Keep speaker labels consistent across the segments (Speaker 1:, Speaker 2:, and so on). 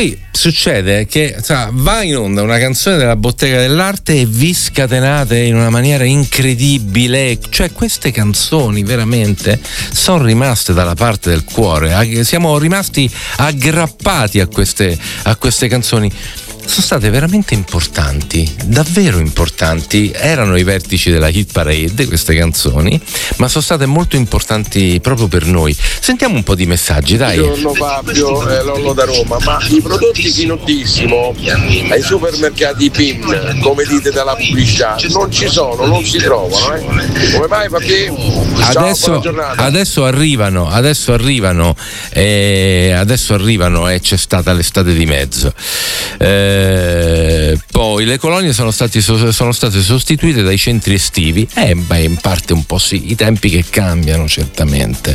Speaker 1: Poi succede che va in onda una canzone della Bottega dell'Arte e vi scatenate in una maniera incredibile. Cioè, queste canzoni veramente sono rimaste dalla parte del cuore. Siamo rimasti aggrappati a queste canzoni. Sono state veramente importanti, davvero importanti. Erano i vertici della hit parade queste canzoni, ma sono state molto importanti proprio per noi. Sentiamo un po' di messaggi, dai.
Speaker 2: Buongiorno Fabio, Lollo da Roma. Ma i prodotti finotissimo ai supermercati PIN, come dite dalla pubblicità, non ci sono, non si trovano, Come mai Fabio?
Speaker 1: Adesso arrivano e c'è stata l'estate di mezzo. Poi le colonie sono state sostituite dai centri estivi. In parte un po' sì, i tempi che cambiano certamente.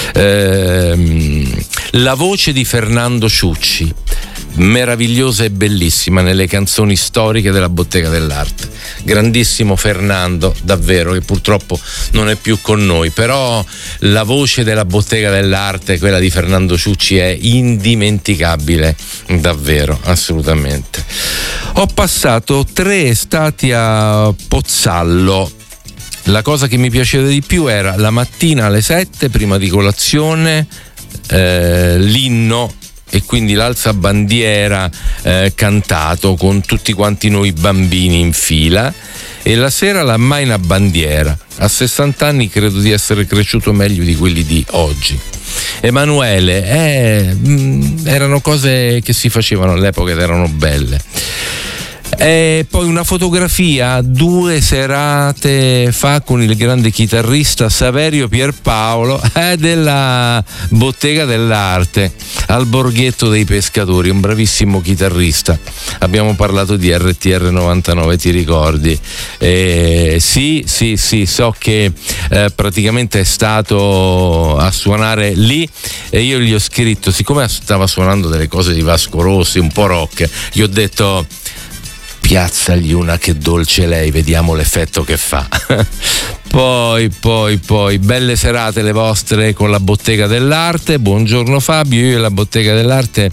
Speaker 1: La voce di Fernando Ciucci, meravigliosa e bellissima nelle canzoni storiche della Bottega dell'Arte. Grandissimo Fernando, davvero, che purtroppo non è più con noi, però la voce della Bottega dell'Arte, quella di Fernando Ciucci, è indimenticabile, davvero, assolutamente. Ho passato 3 estati a Pozzallo. La cosa che mi piaceva di più era la mattina alle 7, prima di colazione, l'inno e quindi l'alzabandiera cantato con tutti quanti noi bambini in fila, e la sera la Maina Bandiera. A 60 anni credo di essere cresciuto meglio di quelli di oggi. Emanuele, erano cose che si facevano all'epoca ed erano belle. E poi una fotografia 2 serate fa con il grande chitarrista Saverio Pierpaolo della Bottega dell'Arte al Borghetto dei Pescatori, un bravissimo chitarrista. Abbiamo parlato di RTR 99, ti ricordi? Sì, so che praticamente è stato a suonare lì e io gli ho scritto, siccome stava suonando delle cose di Vasco Rossi, un po' rock, gli ho detto: piazzagli una Che dolce lei, vediamo l'effetto che fa. Poi, belle serate le vostre con la Bottega dell'Arte. Buongiorno Fabio, io e la Bottega dell'Arte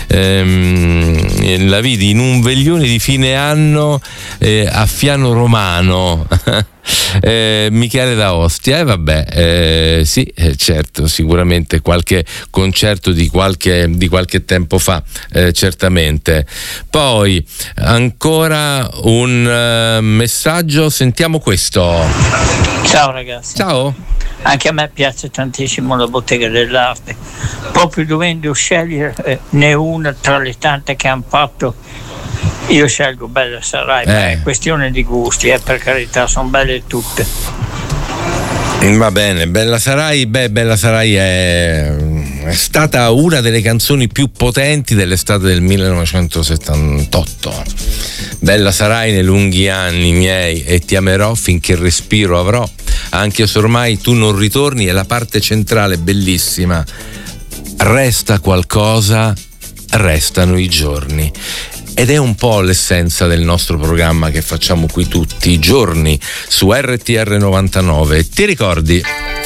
Speaker 1: la vidi in un veglione di fine anno a Fiano Romano. Michele da Ostia, sì, certo, sicuramente qualche concerto di qualche tempo fa, certamente. Poi ancora un messaggio, sentiamo questo.
Speaker 3: Ciao ragazzi.
Speaker 1: Ciao.
Speaker 3: Anche a me piace tantissimo la Bottega dell'Arte, proprio dovendo scegliere ne una tra le tante che hanno fatto. Io scelgo Bella Sarai, ma è questione di gusti, per carità, sono belle tutte.
Speaker 1: Va bene, Bella Sarai è stata una delle canzoni più potenti dell'estate del 1978. Bella Sarai nei lunghi anni miei e ti amerò finché respiro avrò, anche se ormai tu non ritorni, è la parte centrale bellissima. Resta qualcosa, restano i giorni. Ed è un po' l'essenza del nostro programma che facciamo qui tutti i giorni su RTR 99. Ti ricordi?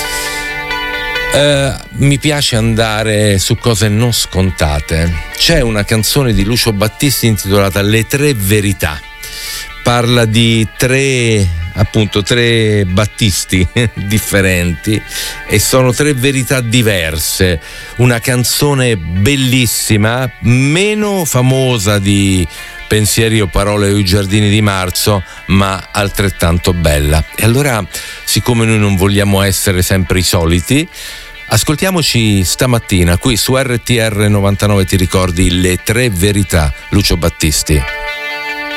Speaker 1: Mi piace andare su cose non scontate. C'è una canzone di Lucio Battisti intitolata Le tre verità. Parla di tre Battisti differenti e sono 3 verità diverse. Una canzone bellissima, meno famosa di Pensieri o parole o i giardini di marzo, ma altrettanto bella. E allora, siccome noi non vogliamo essere sempre i soliti, ascoltiamoci stamattina qui su RTR 99, ti ricordi, Le tre verità, Lucio Battisti.